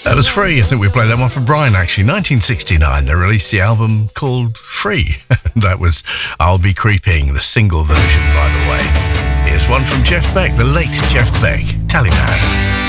That was Free. I think we played that one for Brian, actually. 1969, they released the album called Free. That was I'll Be Creeping, the single version, by the way. Here's one from Jeff Beck, the late Jeff Beck, Tallyman.